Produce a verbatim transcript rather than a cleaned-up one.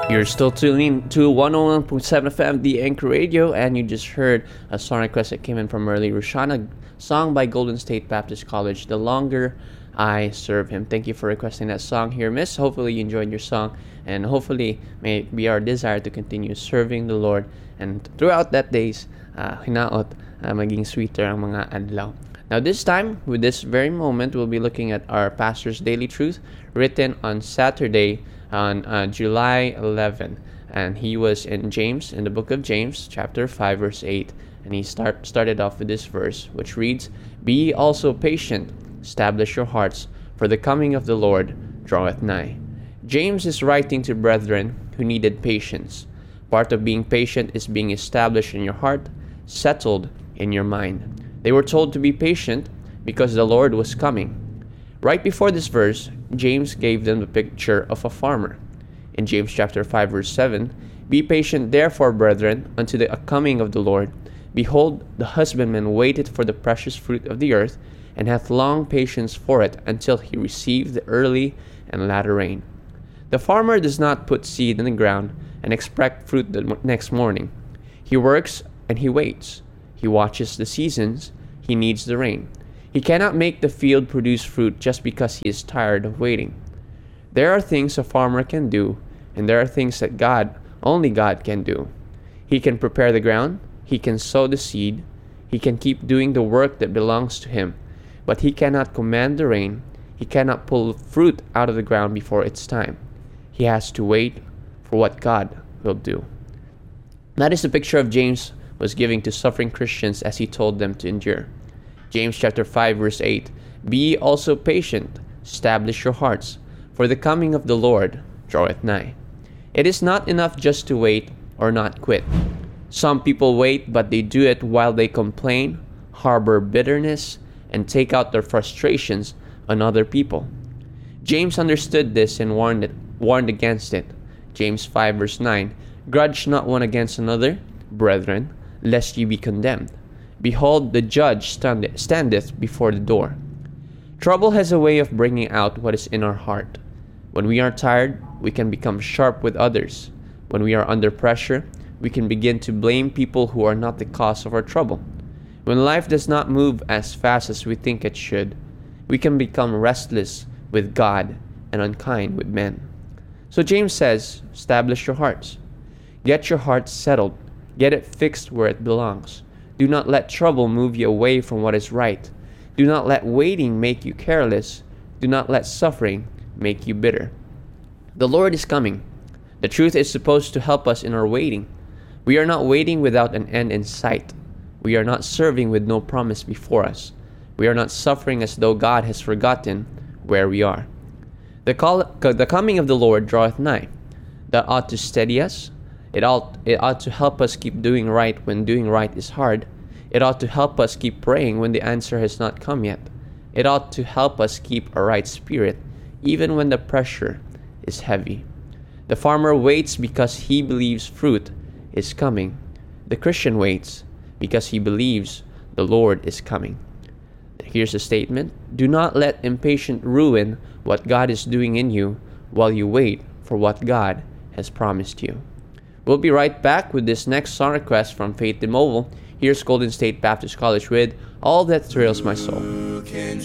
You're still tuning to one oh one point seven F M, the Anchor Radio, and you just heard a song request that came in from early Roshana, song by Golden State Baptist College, The Longer I Serve Him. Thank you for requesting that song here, Miss. Hopefully you enjoyed your song, and hopefully may it be our desire to continue serving the Lord, and throughout that days, uh, hinaot, uh, maging sweeter ang mga adlaw. Now this time, with this very moment, we'll be looking at our Pastor's Daily Truth, written on Saturday, on uh, July eleventh, and he was in James, in the book of James, chapter five, verse eight, and he start started off with this verse, which reads, "Be ye also patient, establish your hearts, for the coming of the Lord draweth nigh." James is writing to brethren who needed patience. Part of being patient is being established in your heart, settled in your mind. They were told to be patient because the Lord was coming. Right before this verse, James gave them the picture of a farmer. In James chapter five, verse seven, "Be patient therefore, brethren, unto the coming of the Lord. Behold, the husbandman waiteth for the precious fruit of the earth, and hath long patience for it, until he receive the early and latter rain." The farmer does not put seed in the ground and expect fruit the next morning. He works and he waits. He watches the seasons. He needs the rain. He cannot make the field produce fruit just because he is tired of waiting. There are things a farmer can do, and there are things that God, only God can do. He can prepare the ground, he can sow the seed, he can keep doing the work that belongs to him, but he cannot command the rain, he cannot pull fruit out of the ground before its time. He has to wait for what God will do. That is the picture of James was giving to suffering Christians as he told them to endure. James chapter five, verse eight, "Be ye also patient, establish your hearts, for the coming of the Lord draweth nigh." It is not enough just to wait or not quit. Some people wait, but they do it while they complain, harbor bitterness, and take out their frustrations on other people. James understood this and warned it, warned against it. James five, verse nine, "Grudge not one against another, brethren, lest ye be condemned. Behold, the judge standeth before the door." Trouble has a way of bringing out what is in our heart. When we are tired, we can become sharp with others. When we are under pressure, we can begin to blame people who are not the cause of our trouble. When life does not move as fast as we think it should, we can become restless with God and unkind with men. So James says, establish your hearts. Get your heart settled. Get it fixed where it belongs. Do not let trouble move you away from what is right. Do not let waiting make you careless. Do not let suffering make you bitter. The Lord is coming. The truth is supposed to help us in our waiting. We are not waiting without an end in sight. We are not serving with no promise before us. We are not suffering as though God has forgotten where we are. The, call, the coming of the Lord draweth nigh. That ought to steady us. It ought, it ought to help us keep doing right when doing right is hard. It ought to help us keep praying when the answer has not come yet. It ought to help us keep a right spirit even when the pressure is heavy. The farmer waits because he believes fruit is coming. The Christian waits because he believes the Lord is coming. Here's a statement: do not let impatience ruin what God is doing in you while you wait for what God has promised you. We'll be right back with this next song request from Faith Immobile. Here's Golden State Baptist College with "All That Thrills My Soul."